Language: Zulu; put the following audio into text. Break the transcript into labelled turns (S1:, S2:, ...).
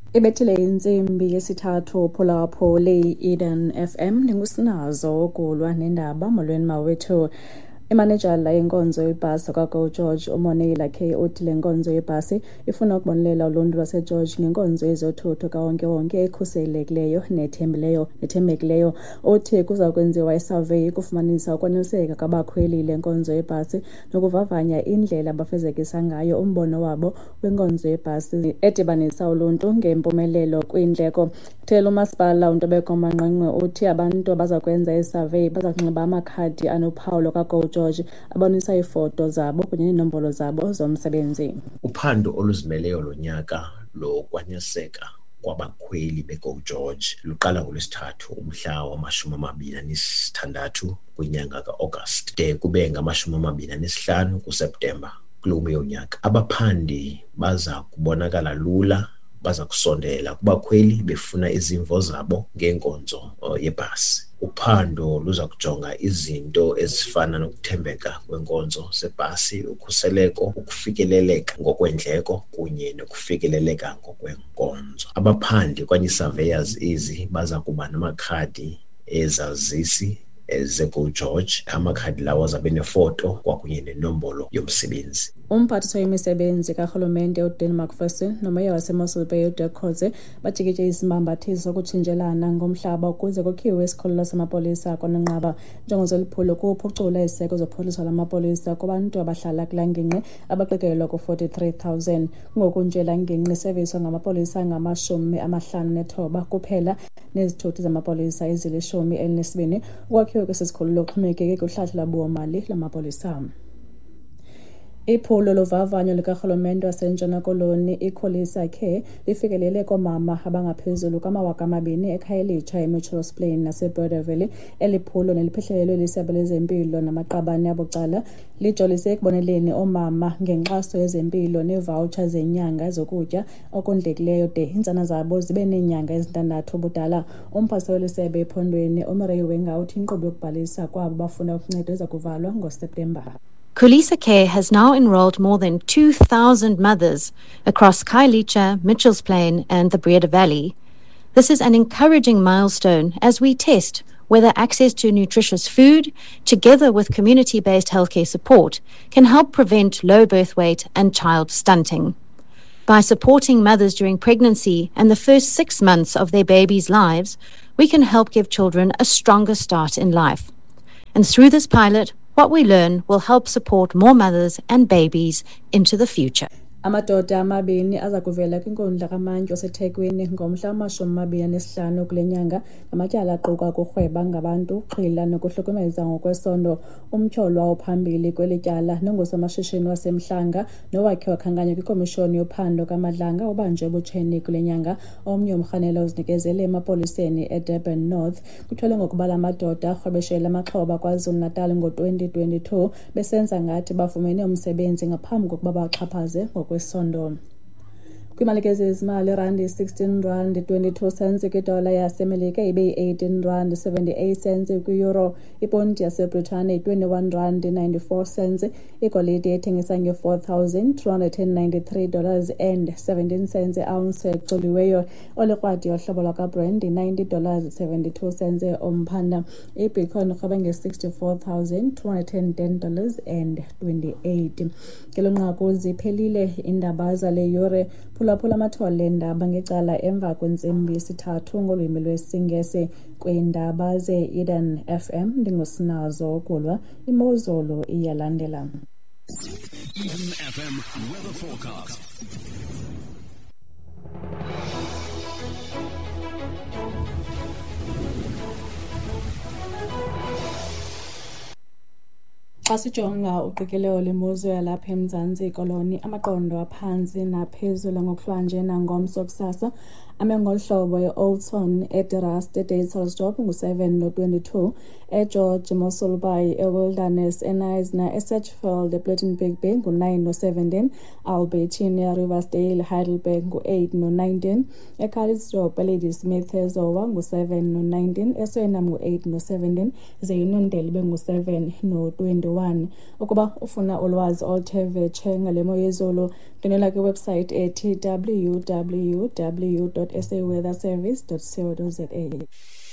S1: Ibethile insimbi yesithathu phulaphula le-Eden FM ndingusinazo okulwa nendaba molweni mawethu. Imanejala yenkonzo yebhasi kaGo George uMonela K uthi le nkonzo yebhasi ifuna ukubonelela uluntu lwaseGeorge ngenkonzo yezothutho kawonke-wonke ekhuselekileyo nethembekileyo. Uthi kuza kwenziwa isurvey ukufumanisa ukwaneliseka kwabakhweli le nkonzo yebhasi nokuvavanya indlela abafezekisa ngayo umbono wabo kwinkonzo yebhasi edibanisa uluntu ngempumelelo kwiindleko. Thela umasipala uNtobeko Manqenqe uthi abantu abaza kwenza isurvey baza kunxiba amakhadi anophawu kaGo George abonisa ifoto zabo kunye neenombolo zabo zomsebenzi.
S2: Uphando oluzimeleyo lonyaka lokwaneliseka kwabakhweli beGo George luqala ngolwesithathu umhla wama-26 kwinyanga kaAugust de kube ngama-25 kuSeptemba kulo yonyaka. Abaphandi baza kubonakala lula baza kusondela kubakhweli befuna izimvo zabo ngenkonzo yebhasi. Uphando luza kujonga izinto ezifana nokuthembeka kwenkonzo zebhasi, ukhuseleko, ukufikeleleka ngokweendleko kunye nokufikeleleka ngokwenkonzo. Abaphandi okanye surveyors ezi baza kuba namakhadi ezazisi zeGo George. Amakhadi lawo azabe nefoto kwakunye nenombolo yomsebenzi.
S1: Umphathiswa wemisebenzi karhulumente uDan McPherson nomeya waseMossel Bay uDirk Coetzee bajikitye isibambathiso sokutshintshelana ngomhlaba ukuze kukhiwe isikhululo samapolisa kwanonqaba. Injongo zoliphulo kuphucula iziseko zophuhliso lamapolisa kubantu abahlala kulaa ngingqi abaqikelelwa ku-43,000. Kungoku nje laa ngingqi iserviswa ngamapolisa angama-59 kuphela nezithuthi zamapolisa ezili-12. Ukwakhiwa kwesi sikhululo kuxhomekeke kuhlahlo lwabiwo-mali lamapolisa. Iphulo lovavanyo likarhulumente waseNtshona Koloni iKhulisa Care lifikelele koomama abangaphezulu kwama-2,000 eKhayelitsha, eMitchells Plain naseBorderville. Eli phulo neliphihlelelwe liSebe lezeMpilo namaqabane abucala lijolise ekuboneleni oomama ngenkxaso yezempilo neevawutsha zenyanga zokutya okondlekileyo de iintsana zabo zibe neenyanga ezi-6 ubudala. Umphathiswa weli sebe ephondweni uMurray Wenger uthi inkqubo yokubhalisa kwabo bafuna ukuncedwa iza kuvalwa ngoSeptemba.
S3: Khulisa Care has now enrolled more than 2,000 mothers across Khayelitsha, Mitchells Plain and the Breede Valley. This is an encouraging milestone as we test whether access to nutritious food, together with community-based healthcare support, can help prevent low birth weight and child stunting. By supporting mothers during pregnancy and the first 6 months of their babies' lives, we can help give children a stronger start in life. And through this pilot, what we learn will help support more mothers and babies into the future.
S1: Amadoda amabini aza kuvela kwinkundla kamantyi oseThekwini ngomhla wama-25 kule nyanga ngamatyala aquka ukurhweba ngabantu, uxhwila nokuhlukumeza ngokwesondo. Umtyholwa ophambili kweli tyala nongusomashishini waseMhlanga nowakhe wakhankanywa kwikomishoni yophando kaMadlanga ubanjwe ebutsheni kule nyanga. Omnye umrhanelwa uzinikezele emapoliseni eDurban North. Kuthelwe ngokuba la madoda arhwebeshela amaxhoba KwaZulu-Natal ngo-2022 besenza ngathi bafumene umsebenzi ngaphambi kokuba baxhaphaze ngokwesondo. Kwimalike zezimali irandi R16.22 kwidola yaseMelika ibe yi-18.78 kwi-euro. Iponti yaseBritane yi-21.94. Igolide ethengisa nge-$4,293.17 eounce eculiweyo. Olikrwadi yohlobo lwakaBrand yi-$90.72 omphanda. Ibitcoin irhwebe nge-$64,210.28. Ngelo nqaku ziphelile iindaba zale yure. Phulaphula amathole endaba ngecala emva kwentsimbi yesithathu ngolwimi lwesiNgesi kwiindaba ze-Eden FM. Ndingusinazo okulwa, imozulu iyalandela.
S4: Eden FM weather forecast.
S1: Xa sijonga uqikelelo lemozulu yalapha eMzantsi Koloni, amaqondo aphantsi naphezulu ngokuhlanje nangomso kusasa ame ngolu hlobo: eOldton, eDerast, eDayselsdorp ngu-7.22, eGeorge, Mossel Bay, eWilderness, eNisna, eSatchfield, ePlettenberg Bay ngu-9.17, Albertina, Riversdale, Heidelberg ngu-8.19, eCalitzdorp, eLadysmith, eZowa ngu-7.19, eSweinam ngu-8.17, ze-Unondale bengu-7.21. Ukuba ufuna ulwazi oluthe vetshe ngale mo yezulu, ngenela kwiwebsayithi ethi www.saweatherservice.co.za.